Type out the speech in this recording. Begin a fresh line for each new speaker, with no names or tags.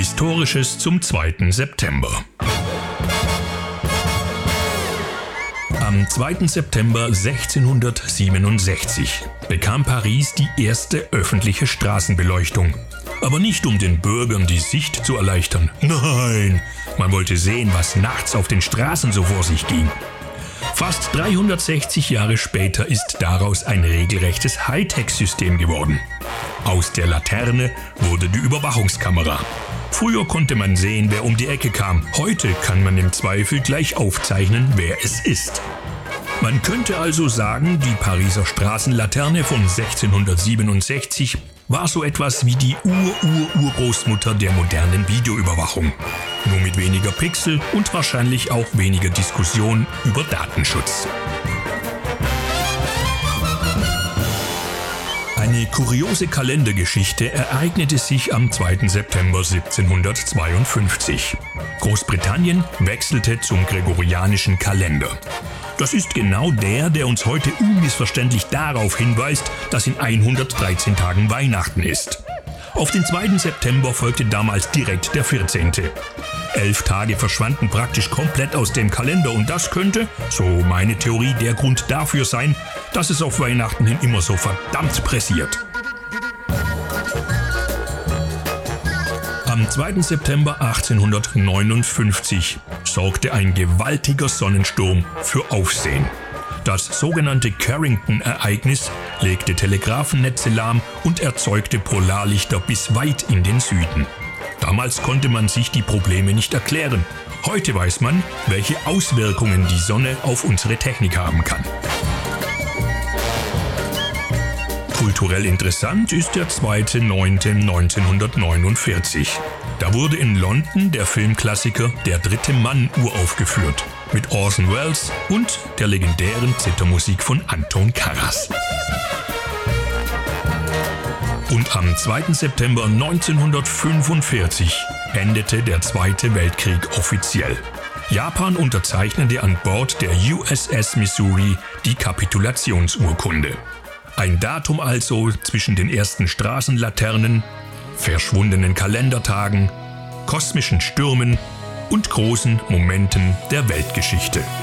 Historisches zum 2. September. Am 2. September 1667 bekam Paris die erste öffentliche Straßenbeleuchtung. Aber nicht um den Bürgern die Sicht zu erleichtern. Nein, man wollte sehen, was nachts auf den Straßen so vor sich ging. Fast 360 Jahre später ist daraus ein regelrechtes Hightech-System geworden. Aus der Laterne wurde die Überwachungskamera. Früher konnte man sehen, wer um die Ecke kam. Heute kann man im Zweifel gleich aufzeichnen, wer es ist. Man könnte also sagen, die Pariser Straßenlaterne von 1667 war so etwas wie die Urgroßmutter der modernen Videoüberwachung. Nur mit weniger Pixel und wahrscheinlich auch weniger Diskussion über Datenschutz. Eine kuriose Kalendergeschichte ereignete sich am 2. September 1752. Großbritannien wechselte zum gregorianischen Kalender. Das ist genau der uns heute unmissverständlich darauf hinweist, dass in 113 Tagen Weihnachten ist. Auf den 2. September folgte damals direkt der 14. 11 Tage verschwanden praktisch komplett aus dem Kalender und das könnte, so meine Theorie, der Grund dafür sein, dass es auf Weihnachten hin immer so verdammt pressiert. Am 2. September 1859 sorgte ein gewaltiger Sonnensturm für Aufsehen. Das sogenannte Carrington-Ereignis legte Telegrafennetze lahm und erzeugte Polarlichter bis weit in den Süden. Damals konnte man sich die Probleme nicht erklären. Heute weiß man, welche Auswirkungen die Sonne auf unsere Technik haben kann. Kulturell interessant ist der 2.9.1949. Da wurde in London der Filmklassiker Der dritte Mann uraufgeführt mit Orson Welles und der legendären Zithermusik von Anton Karas. Und am 2. September 1945 endete der Zweite Weltkrieg offiziell. Japan unterzeichnete an Bord der USS Missouri die Kapitulationsurkunde. Ein Datum also zwischen den ersten Straßenlaternen, verschwundenen Kalendertagen, kosmischen Stürmen und großen Momenten der Weltgeschichte.